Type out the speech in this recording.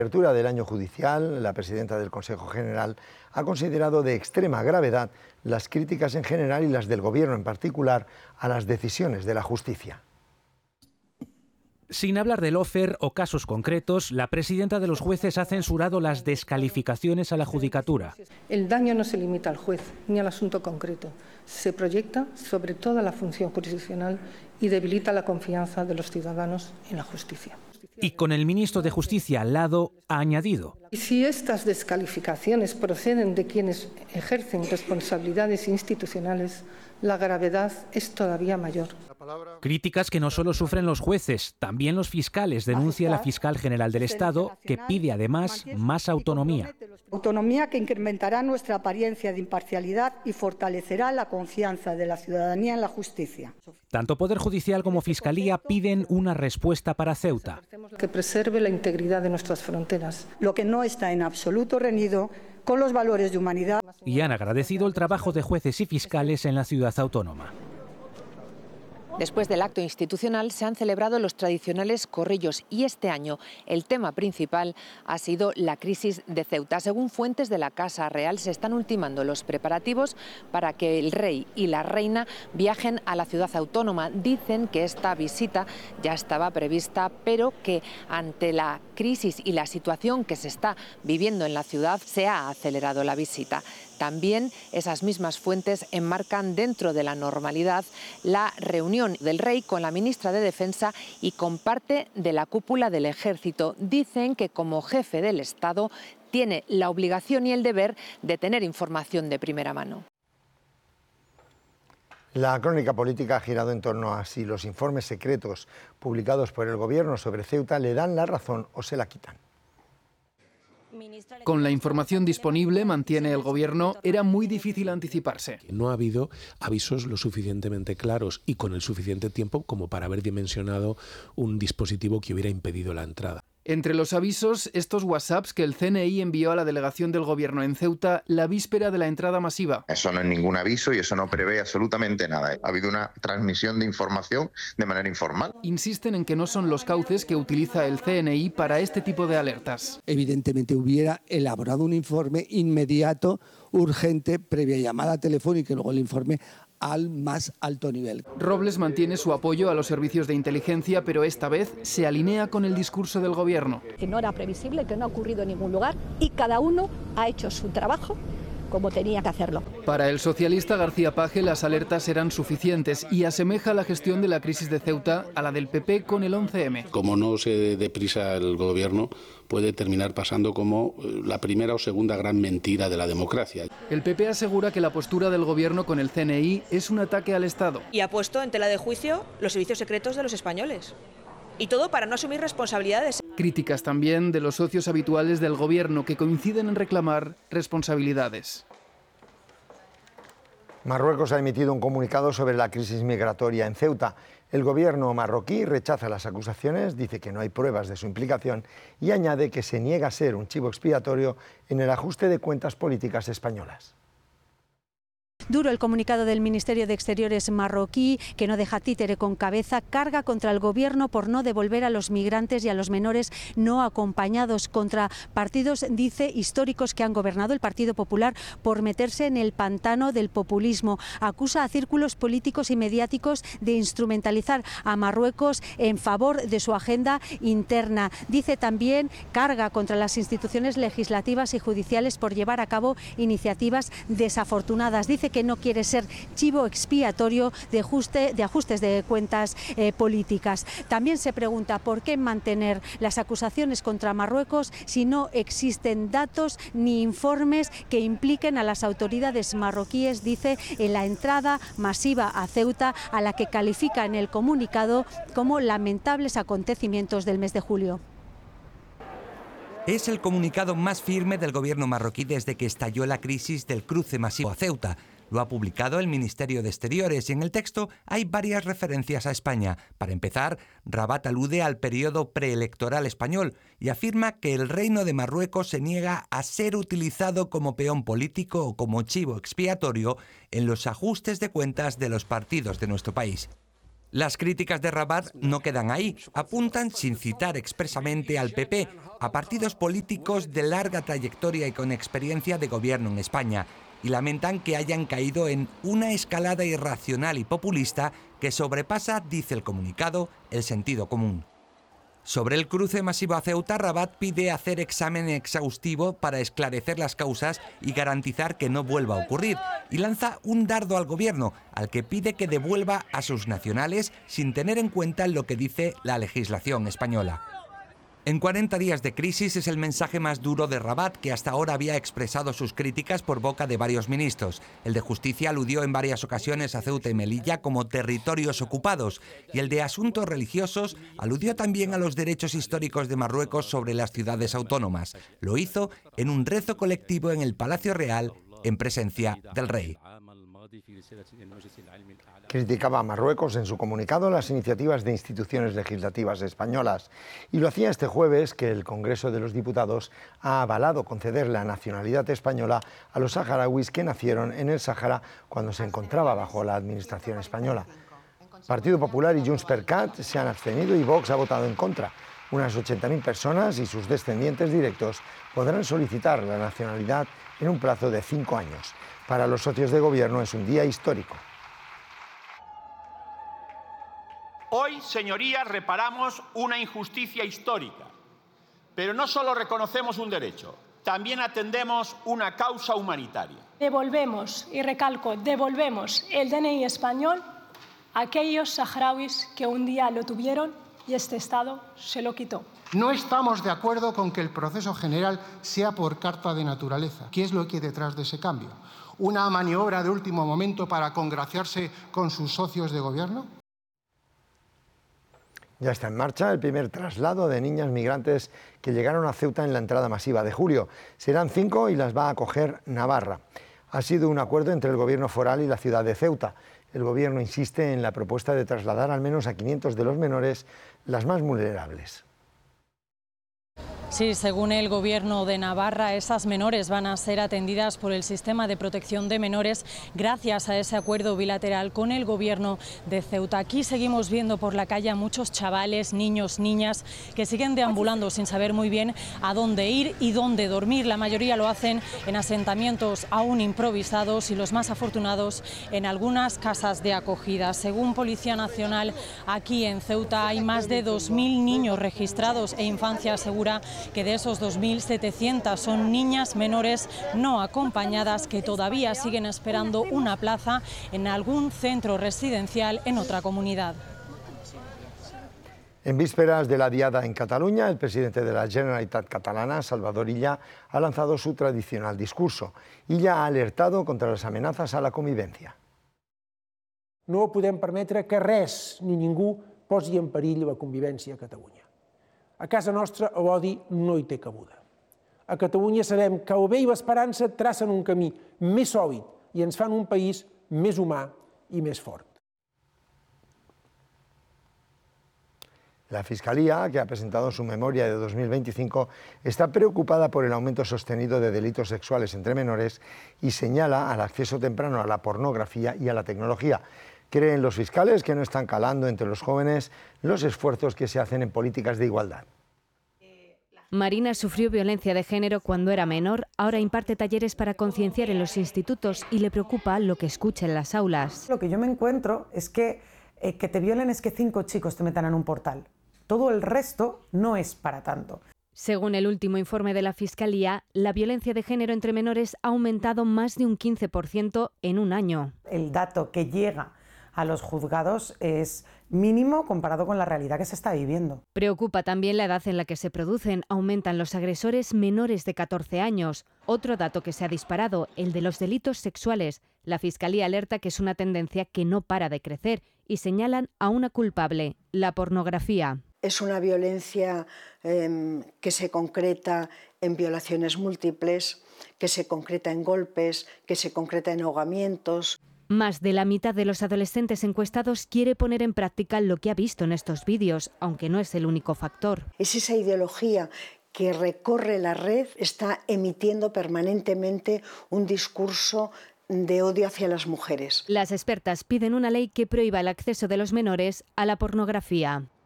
En la apertura del año judicial, la presidenta del Consejo General ha considerado de extrema gravedad las críticas en general y las del Gobierno en particular a las decisiones de la justicia. Sin hablar de lawfare o casos concretos, la presidenta de los jueces ha censurado las descalificaciones a la judicatura. El daño no se limita al juez ni al asunto concreto. Se proyecta sobre toda la función jurisdiccional y debilita la confianza de los ciudadanos en la justicia. Y con el ministro de Justicia al lado, ha añadido: y si estas descalificaciones proceden de quienes ejercen responsabilidades institucionales, la gravedad es todavía mayor. Críticas que no solo sufren los jueces, también los fiscales, denuncia la fiscal general del Estado, que pide además más autonomía. Autonomía que incrementará nuestra apariencia de imparcialidad y fortalecerá la confianza de la ciudadanía en la justicia. Tanto Poder Judicial como Fiscalía piden una respuesta para Ceuta. Que preserve la integridad de nuestras fronteras. Lo que no está en absoluto reñido con los valores de humanidad. Y han agradecido el trabajo de jueces y fiscales en la ciudad autónoma. Después del acto institucional se han celebrado los tradicionales corrillos y este año el tema principal ha sido la crisis de Ceuta. Según fuentes de la Casa Real, se están ultimando los preparativos para que el rey y la reina viajen a la ciudad autónoma. Dicen que esta visita ya estaba prevista, pero que ante la crisis y la situación que se está viviendo en la ciudad se ha acelerado la visita. También esas mismas fuentes enmarcan dentro de la normalidad la reunión del rey con la ministra de Defensa y con parte de la cúpula del Ejército. Dicen que como jefe del Estado tiene la obligación y el deber de tener información de primera mano. La crónica política ha girado en torno a si los informes secretos publicados por el Gobierno sobre Ceuta le dan la razón o se la quitan. Con la información disponible, mantiene el Gobierno, era muy difícil anticiparse. No ha habido avisos lo suficientemente claros y con el suficiente tiempo como para haber dimensionado un dispositivo que hubiera impedido la entrada. Entre los avisos, estos WhatsApps que el CNI envió a la delegación del Gobierno en Ceuta la víspera de la entrada masiva. Eso no es ningún aviso y eso no prevé absolutamente nada. Ha habido una transmisión de información de manera informal. Insisten en que no son los cauces que utiliza el CNI para este tipo de alertas. Evidentemente hubiera elaborado un informe inmediato, urgente, previa llamada telefónica y luego el informe al más alto nivel. Robles mantiene su apoyo a los servicios de inteligencia, pero esta vez se alinea con el discurso del Gobierno. Que no era previsible, que no ha ocurrido en ningún lugar y cada uno ha hecho su trabajo como tenía que hacerlo. Para el socialista García Page, las alertas eran suficientes y asemeja la gestión de la crisis de Ceuta a la del PP con el 11M. Como no se dé prisa el Gobierno, puede terminar pasando como la primera o segunda gran mentira de la democracia. El PP asegura que la postura del Gobierno con el CNI es un ataque al Estado. Y ha puesto en tela de juicio los servicios secretos de los españoles. Y todo para no asumir responsabilidades. Críticas también de los socios habituales del Gobierno que coinciden en reclamar responsabilidades. Marruecos ha emitido un comunicado sobre la crisis migratoria en Ceuta. El gobierno marroquí rechaza las acusaciones, dice que no hay pruebas de su implicación y añade que se niega a ser un chivo expiatorio en el ajuste de cuentas políticas españolas. Duro el comunicado del Ministerio de Exteriores marroquí, que no deja títere con cabeza, carga contra el gobierno por no devolver a los migrantes y a los menores no acompañados, contra partidos, dice, históricos que han gobernado, el Partido Popular, por meterse en el pantano del populismo. Acusa a círculos políticos y mediáticos de instrumentalizar a Marruecos en favor de su agenda interna. Dice también, carga contra las instituciones legislativas y judiciales por llevar a cabo iniciativas desafortunadas. Dice que no quiere ser chivo expiatorio de ajustes de cuentas políticas. También se pregunta por qué mantener las acusaciones contra Marruecos si no existen datos ni informes que impliquen a las autoridades marroquíes, dice, en la entrada masiva a Ceuta, a la que califica en el comunicado como lamentables acontecimientos del mes de julio. Es el comunicado más firme del gobierno marroquí desde que estalló la crisis del cruce masivo a Ceuta. Lo ha publicado el Ministerio de Exteriores y en el texto hay varias referencias a España. Para empezar, Rabat alude al periodo preelectoral español y afirma que el Reino de Marruecos se niega a ser utilizado como peón político o como chivo expiatorio en los ajustes de cuentas de los partidos de nuestro país. Las críticas de Rabat no quedan ahí, apuntan sin citar expresamente al PP, a partidos políticos de larga trayectoria y con experiencia de gobierno en España, y lamentan que hayan caído en una escalada irracional y populista que sobrepasa, dice el comunicado, el sentido común. Sobre el cruce masivo a Ceuta, Rabat pide hacer examen exhaustivo para esclarecer las causas y garantizar que no vuelva a ocurrir, y lanza un dardo al gobierno, al que pide que devuelva a sus nacionales sin tener en cuenta lo que dice la legislación española. En 40 días de crisis es el mensaje más duro de Rabat, que hasta ahora había expresado sus críticas por boca de varios ministros. El de Justicia aludió en varias ocasiones a Ceuta y Melilla como territorios ocupados, y el de Asuntos Religiosos aludió también a los derechos históricos de Marruecos sobre las ciudades autónomas. Lo hizo en un rezo colectivo en el Palacio Real, en presencia del rey. Criticaba a Marruecos en su comunicado las iniciativas de instituciones legislativas españolas y lo hacía este jueves, que el Congreso de los Diputados ha avalado conceder la nacionalidad española a los saharauis que nacieron en el Sáhara cuando se encontraba bajo la administración española. Partido Popular y Junts per Cat se han abstenido y Vox ha votado en contra. Unas 80.000 personas y sus descendientes directos podrán solicitar la nacionalidad en un plazo de 5 años. Para los socios de gobierno es un día histórico. Hoy, señorías, reparamos una injusticia histórica, pero no solo reconocemos un derecho, también atendemos una causa humanitaria. Devolvemos, y recalco, devolvemos el DNI español a aquellos saharauis que un día lo tuvieron y este Estado se lo quitó. No estamos de acuerdo con que el proceso general sea por carta de naturaleza. ¿Qué es lo que hay detrás de ese cambio? ¿Una maniobra de último momento para congraciarse con sus socios de gobierno? Ya está en marcha el primer traslado de niñas migrantes que llegaron a Ceuta en la entrada masiva de julio. Serán 5 y las va a acoger Navarra. Ha sido un acuerdo entre el gobierno foral y la ciudad de Ceuta. El gobierno insiste en la propuesta de trasladar al menos a 500 de los menores, las más vulnerables. Sí, según el Gobierno de Navarra, esas menores van a ser atendidas por el Sistema de Protección de Menores gracias a ese acuerdo bilateral con el Gobierno de Ceuta. Aquí seguimos viendo por la calle a muchos chavales, niños, niñas que siguen deambulando sin saber muy bien a dónde ir y dónde dormir. La mayoría lo hacen en asentamientos aún improvisados y los más afortunados en algunas casas de acogida. Según Policía Nacional, aquí en Ceuta hay más de 2.000 niños registrados e Infancia asegura que de esos 2.700 son niñas menores no acompañadas que todavía siguen esperando una plaza en algún centro residencial en otra comunidad. En vísperas de la Diada en Cataluña, el presidente de la Generalitat catalana, Salvador Illa, ha lanzado su tradicional discurso. Illa ha alertado contra las amenazas a la convivencia. No podem permetre que res ni ningú posi en perill la convivència a Catalunya. A casa nostra l'odi no hi té cabuda. A Catalunya sabem que el bé i l'esperança tracen un camí més sòlid i ens fan un país més humà i més fort. La Fiscalía, que ha presentado su memoria de 2025, está preocupada por el aumento sostenido de delitos sexuales entre menores y señala al acceso temprano a la pornografía y a la tecnología. Creen los fiscales que no están calando entre los jóvenes los esfuerzos que se hacen en políticas de igualdad. Marina sufrió violencia de género cuando era menor, ahora imparte talleres para concienciar en los institutos y le preocupa lo que escucha en las aulas. Lo que yo me encuentro es que te violen es que 5 chicos te metan en un portal. Todo el resto no es para tanto. Según el último informe de la Fiscalía, la violencia de género entre menores ha aumentado más de un 15% en un año. El dato que llega a los juzgados es mínimo comparado con la realidad que se está viviendo. Preocupa también la edad en la que se producen. Aumentan los agresores menores de 14 años. Otro dato que se ha disparado, el de los delitos sexuales. La Fiscalía alerta que es una tendencia que no para de crecer y señalan a una culpable, la pornografía. Es una violencia que se concreta en violaciones múltiples, que se concreta en golpes, que se concreta en ahogamientos. Más de la mitad de los adolescentes encuestados quiere poner en práctica lo que ha visto en estos vídeos, aunque no es el único factor. Es esa ideología que recorre la red, está emitiendo permanentemente un discurso de odio hacia las mujeres. Las expertas piden una ley que prohíba el acceso de los menores a la pornografía.